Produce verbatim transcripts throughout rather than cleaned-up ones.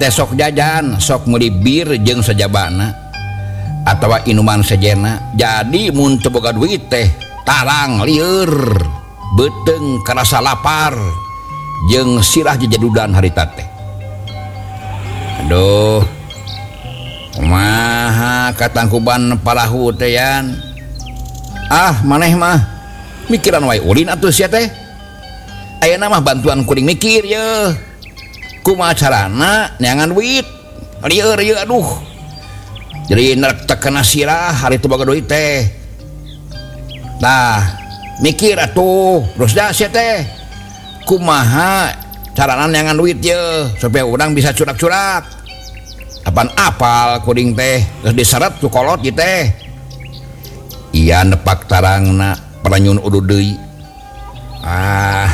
sok jajan sok meuli bir jeung sajabana atawa inuman sejena jadi mun teu boga duit teh tarang lieur beuteng karasa lapar jeung sirah jajadudan harita teh. Aduh kumaha katangkuban palahu teh yan. Ah maneh mah mikiran wae ulin atuh sia teh. Ayeuna mah bantuan kuring mikir ye. Kumaha carana neangan duit lieur ieu aduh. Jadi nerek tekena sirah hari teu boga duit teh. Tah mikir atuh terus dah sia teh. Kumaha carana neangan duit ye supaya urang bisa curak-curak. Apaan apal kuring teh geus diseret ku kolot ieu teh. Iya nepak tarangna peranyun udu deui. Ah.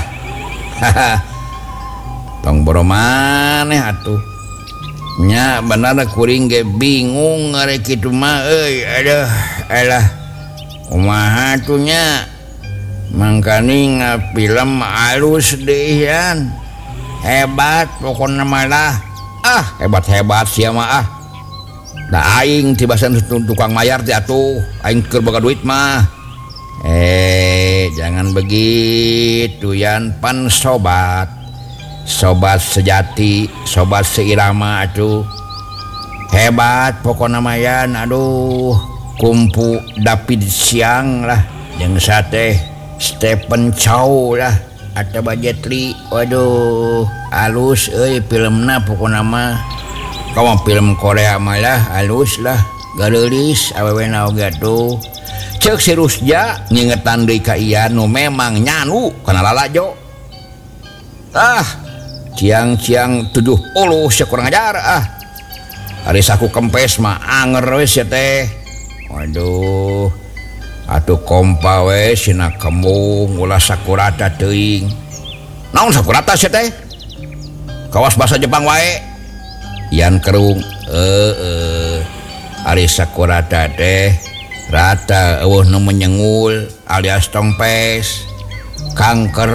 Tong boro maneh atuh. Nya bener kuring ge bingung are kitu mah euy aduh alah. Kumaha atuh nya? Mangkani ngafilm alus deui yan. Hebat pokona malah. Ah hebat-hebat sia mah ah. Da aing tibasan tukang mayar teh atuh, aing keur boga duit mah. Eh, jangan begitu yan pan sobat. Sobat sejati, sobat seirama atuh. Hebat pokona mah yan, aduh. Kumpu David Siang lah, jeung sate Stephen Chow lah, atawa Jet Li. Waduh, alus euy filmna pokona mah. Kamu film Korea malah halus lah garelis awewe naoge tuh cek si Rusja ngingetan deui ka ieu nu memang nyanu kana lalajo. Ah ciang-ciang tujuh puluh sakurang ajar ah ari saku kempes mah anger we sia teh. Waduh atuh kompa we sina kembung ulah sakurata teuing. Naon sakurata sia teh? Kawas bahasa Jepang wae. Yan kerung eh eh ari sakurata teh rata eueuh nu menyengul alias tongpes kanker.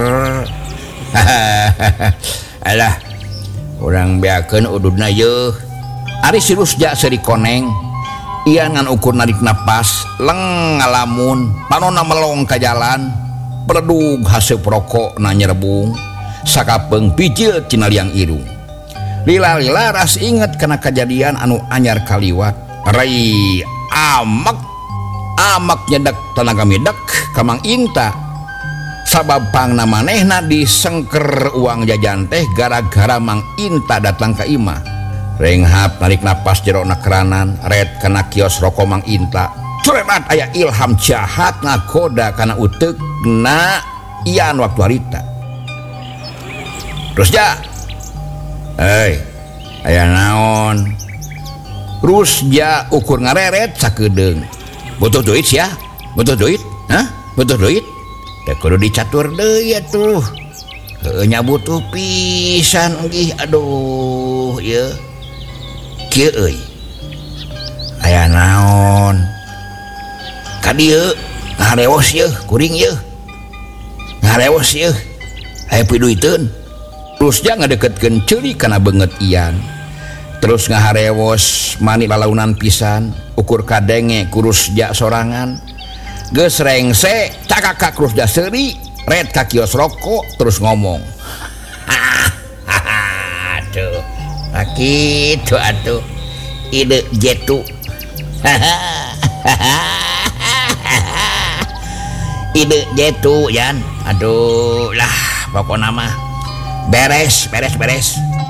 Alah urang beakeun ududna yeuh. Ari si Rusja seri koneng ieu ngan ukur narik napas leng ngalamun panonna melong ka jalan peledug haseup rokok na nyerebung sakapeung pijil tina liang irung. Lila-lila ras inget kena kejadian anu anyar kaliwat. Rai amak amak nyedak tenaga midek kamang Inta sabab pangna manehna disengker uang jajan teh gara-gara Mang Inta datang ka imah. Renghap narik napas jero nakeranan red kena kios rokok Mang Inta. Curemat aya ilham jahat ngagoda kana uteuk na ian waktu harita. Terus ja hei, aya naon? Rusja ukur ngareret sakedeung. Butuh duit sia? Butuh duit? Hah? Butuh duit? Teh kudu dicatur deui atuh. Heueuh nya butuh pisan gih. Aduh, ieu. Kieu euy. Aya naon? Ka dieu ngareos yeuh, kuring yeuh. Ngareos yeuh. Aya piduiteun. Rusja ngadeketkeun ceuli kana beungeut ian. Terus ngaharewos mani lalaunan pisan ukur kadenge ku Rusja sorangan. Geus rengse cakakak Rusja seuri red ka kios rokok terus ngomong. Aduh, akitu atuh. Ide jetu. Ide jetu yan. Aduh lah pokona mah beres beres beres